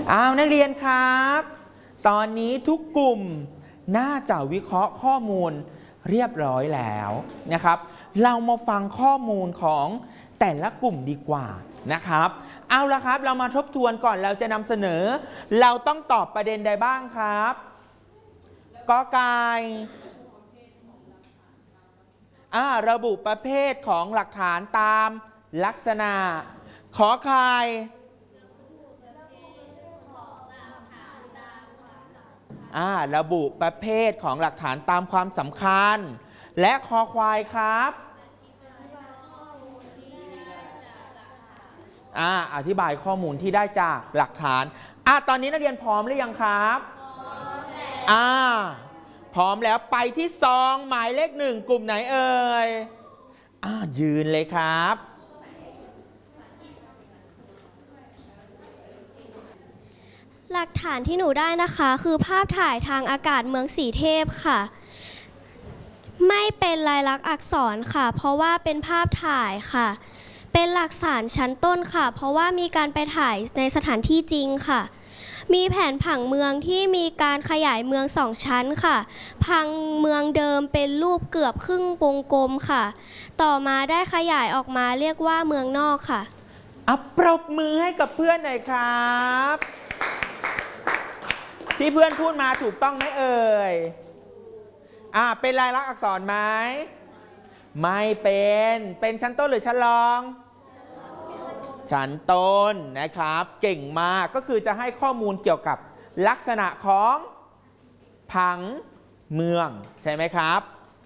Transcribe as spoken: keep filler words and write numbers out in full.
อ้าวนักเรียนครับตอนนี้ทุกกลุ่มน่าจะวิเคราะห์ข้อมูลเรียบร้อยแล้วนะครับเรามาฟังข้อมูลของแต่ละกลุ่มดีกว่านะครับเอาละครับเรามาทบทวนก่อนเราจะนำเสนอเราต้องตอบประเด็นใดบ้างครับกอไก่อ่าระบุประเภทของหลักฐานตามลักษณะขอไข่อ่าระบุประเภทของหลักฐานตามความสำคัญและคอควายครับอ่าอธิบายข้อมูลที่ได้จากหลักฐานอ่าตอนนี้นักเรียนพร้อมหรือยังครับอ่าพร้อมแล้วไปที่ซองหมายเลขหนึ่งกลุ่มไหนเอ่ยอ่ายืนเลยครับหลักฐานที่หนูได้นะคะคือภาพถ่ายทางอากาศเมืองสีเทพค่ะไม่เป็นลายลักษณ์อักษรค่ะเพราะว่าเป็นภาพถ่ายค่ะเป็นหลักฐานชั้นต้นค่ะเพราะว่ามีการไปถ่ายในสถานที่จริงค่ะมีแผนผังเมืองที่มีการขยายเมืองสองชั้นค่ะพังเมืองเดิมเป็นรูปเกือบครึ่งวงกลมค่ะต่อมาได้ขยายออกมาเรียกว่าเมืองนอกค่ะอ่ะปรบมือให้กับเพื่อนหน่อยครับที่เพื่อนพูดมาถูกต้องไหมเอ่ยอ่าเป็นลายลักษณ์อักษรไหมไม่เป็นเป็นชั้นต้นหรือชั้นรองชั้นต้นนะครับเก่งมากก็คือจะให้ข้อมูลเกี่ยวกับลักษณะของผังเมืองใช่ไหมครับ